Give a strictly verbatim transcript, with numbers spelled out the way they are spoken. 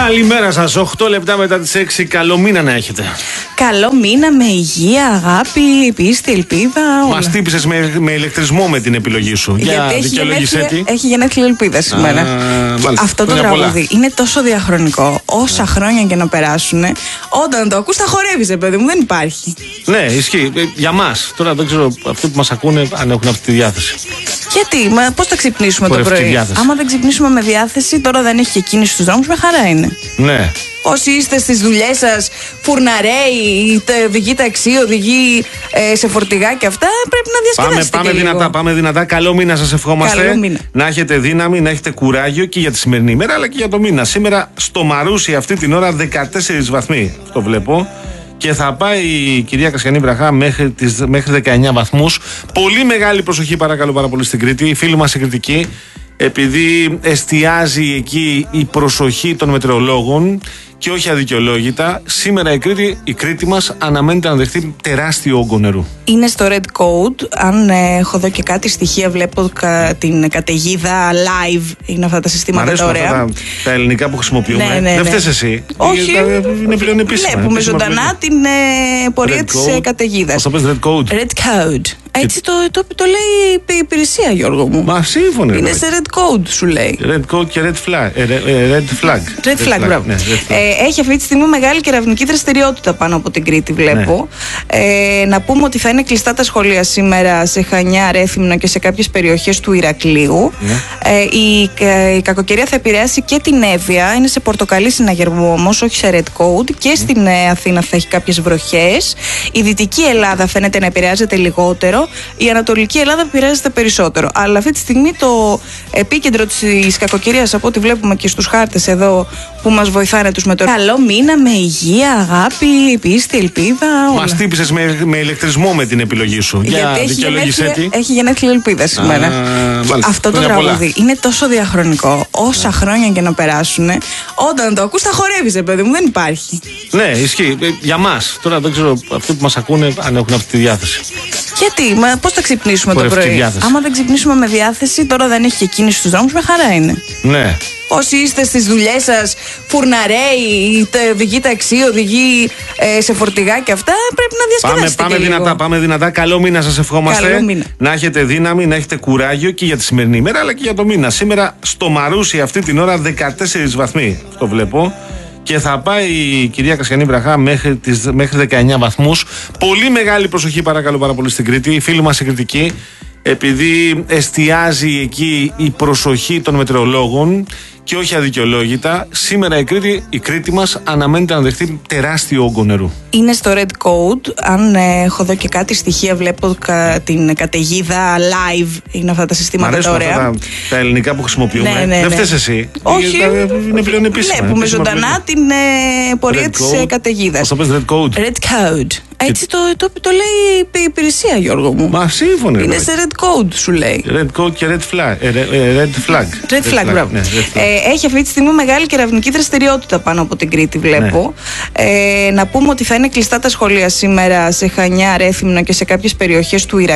Καλημέρα σας, οκτώ λεπτά μετά τις έξι. Καλό μήνα να έχετε. Καλό μήνα με υγεία, αγάπη, πίστη, ελπίδα. Μας τύπησες με, με ηλεκτρισμό με την επιλογή σου. Γιατί Για δικαιολόγησέ τι. Έχει γενέθλια ελπίδα σήμερα. Α, Αυτό το τραγούδι είναι τόσο διαχρονικό. Όσα Α. χρόνια και να περάσουν, όταν το ακούς, τα χορεύεις, παιδί μου, δεν υπάρχει. Ναι, ισχύει. Για μας. Τώρα δεν ξέρω αυτοί που μας ακούνε αν έχουν αυτή τη διάθεση. Γιατί, μα πώς θα ξυπνήσουμε το πρωί? Διάθεση. Άμα δεν ξυπνήσουμε με διάθεση, τώρα δεν έχει και κίνηση στους δρόμους, με χαρά είναι. Ναι. Όσοι είστε στις δουλειές σας, φουρναρέοι, οδηγοί ταξί, οδηγοί ε, σε φορτηγά και αυτά, πρέπει να διασκεδάσετε. Πάμε, πάμε δυνατά, λίγο. πάμε δυνατά. Καλό μήνα σας ευχόμαστε. Καλό μήνα. Να έχετε δύναμη, να έχετε κουράγιο και για τη σημερινή ημέρα αλλά και για το μήνα. Σήμερα στο Μαρούσι αυτή την ώρα δεκατέσσερις βαθμοί. Το βλέπω. Και θα πάει η κυρία Κασιανή Βραχά μέχρι, τις, μέχρι δεκαεννιά βαθμούς. Πολύ μεγάλη προσοχή, παρακαλώ πάρα πολύ, στην Κρήτη. Οι φίλοι μας η Κρητική, επειδή εστιάζει εκεί η προσοχή των μετεωρολόγων και όχι αδικαιολόγητα, σήμερα η Κρήτη, η Κρήτη μας αναμένεται να δεχτεί τεράστιο όγκο νερού. Είναι στο Red Code. Αν ε, έχω εδώ και κάτι στοιχεία, βλέπω κα, την καταιγίδα live. Είναι αυτά τα συστήματα τα ωραία. Αυτά τα, τα ελληνικά που χρησιμοποιούμε. Ναι, ναι, ναι. Δεν φταίς εσύ. Όχι. Είναι πλέον επίσημα. Βλέπουμε ζωντανά την ε, πορεία της καταιγίδας. Θα πες Red Code. Red Code. Έτσι το, το, το, το λέει η υπηρεσία, Γιώργο μου. Μα σύμφωνοι. Είναι σε red code, σου λέει. Red code και red flag. Ε, red flag. Red flag, flag, flag. Ναι, red flag. Ε, έχει αυτή τη στιγμή μεγάλη κεραυνική δραστηριότητα πάνω από την Κρήτη, βλέπω. Ναι. Ε, να πούμε ότι θα είναι κλειστά τα σχολεία σήμερα σε Χανιά, Ρέθυμνο και σε κάποιες περιοχές του Ηρακλείου. Ναι. Ε, η, η κακοκαιρία θα επηρεάσει και την Εύβοια. Είναι σε πορτοκαλί συναγερμό όμως, όχι σε red code. Και mm. στην ε, Αθήνα θα έχει κάποιες βροχές. Η Δυτική Ελλάδα φαίνεται να επηρεάζεται λιγότερο. Η Ανατολική Ελλάδα επηρεάζεται περισσότερο. Αλλά αυτή τη στιγμή το επίκεντρο της κακοκαιρίας, από ό,τι βλέπουμε και στους χάρτες εδώ που μας βοηθάνε τους μετεωρολόγους. Καλό μήνα με υγεία, αγάπη, πίστη, ελπίδα. Μας τύπησες με, με ηλεκτρισμό με την επιλογή σου. Γιατί Για έχει γενέθλια, τι. έχει γενέθλια ελπίδα σήμερα. Α, Αυτό το τραγούδι είναι τόσο διαχρονικό. Όσα χρόνια και να περάσουν, όταν το ακούς, τα χορεύεις, παιδί μου, δεν υπάρχει. Ναι, ισχύει. Για μας. Τώρα δεν ξέρω αυτοί που μας ακούνε αν έχουν αυτή τη διάθεση. Γιατί, μα πώς θα ξυπνήσουμε το πρωί? Διάθεση. Άμα δεν ξυπνήσουμε με διάθεση, τώρα δεν έχει και κίνηση στους δρόμους, με χαρά είναι. Ναι. Όσοι είστε στις δουλειές σας, φουρναρέοι, οδηγοί ταξί, οδηγοί ε, σε φορτηγά και αυτά, πρέπει να διασκεδάσετε. Πάμε, πάμε δυνατά, πάμε δυνατά. Καλό μήνα σας ευχόμαστε. Καλό μήνα. Να έχετε δύναμη, να έχετε κουράγιο και για τη σημερινή ημέρα αλλά και για το μήνα. Σήμερα στο Μαρούσι αυτή την ώρα δεκατέσσερις βαθμοί. Το βλέπω. Και θα πάει η κυρία Κασιανή Βραχά μέχρι, τις, μέχρι δεκαεννιά βαθμούς. Πολύ μεγάλη προσοχή, παρακαλώ πάρα πολύ, στην Κρήτη. Οι φίλοι μας η Κρητική, επειδή εστιάζει εκεί η προσοχή των μετεωρολόγων και όχι αδικαιολόγητα, σήμερα η Κρήτη, η Κρήτη μας αναμένεται να δεχτεί τεράστιο όγκο νερού. Είναι στο Red Code. Αν ε, έχω εδώ και κάτι στοιχεία, βλέπω κα, την καταιγίδα live. Είναι αυτά τα συστήματα τα ωραία. Αυτά τα, τα ελληνικά που χρησιμοποιούμε. Ναι, ναι, ναι. Δεν φταίς εσύ. Όχι. Είναι πλέον επίσημα. Βλέπουμε ζωντανά την ε, πορεία της καταιγίδας. Θα πες Red Code. Red Code. Έτσι το, το, το λέει η υπηρεσία, Γιώργο μου. Μα σύμφωνοι. Είναι σε red code, σου λέει. Red code και red flag. Ε, red flag. Red flag, flag, flag. Ναι, red flag. Ε, έχει αυτή τη στιγμή μεγάλη κεραυνική δραστηριότητα πάνω από την Κρήτη, βλέπω. Ναι. Ε, να πούμε ότι θα είναι κλειστά τα σχολεία σήμερα σε Χανιά, Ρέθυμνο και σε κάποιες περιοχές του Ηρακλείου.